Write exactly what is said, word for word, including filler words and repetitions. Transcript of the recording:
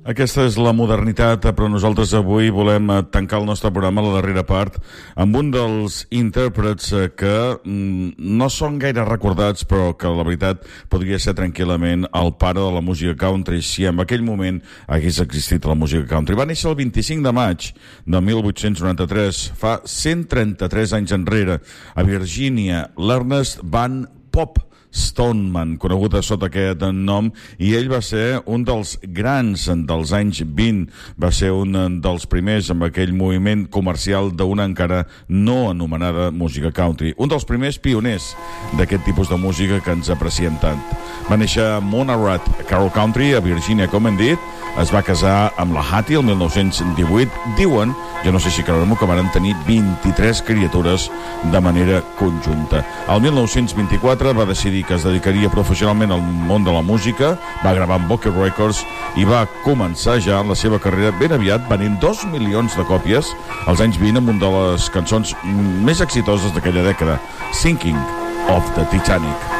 Aquesta és la modernitat, però nosaltres avui volem tancar el nostre programa a la darrera part amb un dels intèrprets que no són gaire recordats, però que la veritat podria ser tranquil·lament el pare de la música country si en aquell moment hagués existit la música country. Va néixer el vint-i-cinc de maig de mil vuit-cents noranta-tres, fa cent trenta-tres anys enrere, a Virgínia, l'Ernest Van Pop Stoneman, conegut a sota aquest nom, i ell va ser un dels grans dels anys vint, va ser un dels primers amb aquell moviment comercial d'una encara no anomenada música country, un dels primers pioners d'aquest tipus de música que ens apreciem tant. Va néixer a Monarch, Carroll Country, a Virgínia, com hem dit, es va casar amb la Hattie el mil nou-cents divuit, diuen, jo no sé si creurem que van tenir vint-i-tres criatures de manera conjunta. El mil nou-cents vint-i-quatre va decidir que es dedicaria professionalment al món de la música, va gravar amb Bokeh Records i va començar ja la seva carrera ben aviat, venent dos milions de còpies als anys vint amb una de les cançons més exitoses d'aquella dècada, Sinking of the Titanic.